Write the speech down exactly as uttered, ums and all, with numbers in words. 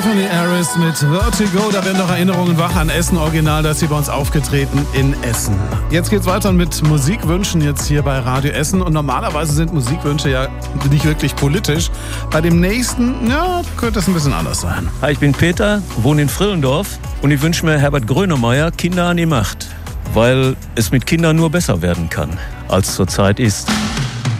Stephanie Harris mit Vertigo. Da werden noch Erinnerungen wach an Essen Original. Da ist sie bei uns aufgetreten in Essen. Jetzt geht's weiter mit Musikwünschen jetzt hier bei Radio Essen. Und normalerweise sind Musikwünsche ja nicht wirklich politisch. Bei dem nächsten, ja, könnte es ein bisschen anders sein. Hi, ich bin Peter, wohne in Frillendorf und ich wünsche mir Herbert Grönemeyer Kinder an die Macht. Weil es mit Kindern nur besser werden kann, als zurzeit ist.